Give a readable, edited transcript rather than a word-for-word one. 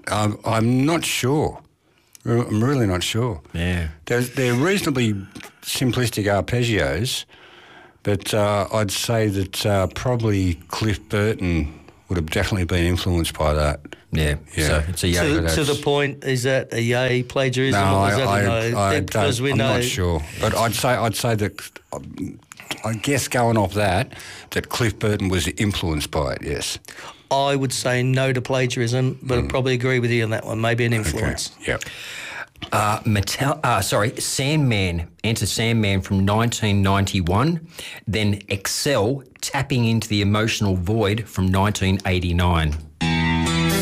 I'm not sure. I'm really not sure. Yeah. They're reasonably simplistic arpeggios, but I'd say that probably Cliff Burton would have definitely been influenced by that. Yeah. So it's a yay. To the point, is that a yay plagiarism? No, or is that a no? Because we I'm know. not sure. But I'd say that, I guess going off that Cliff Burton was influenced by it, yes. I would say no to plagiarism, but I'd probably agree with you on that one. Maybe an influence. Okay. Yep. Sandman, Enter Sandman from 1991, then Excel, Tapping into the Emotional Void from 1989.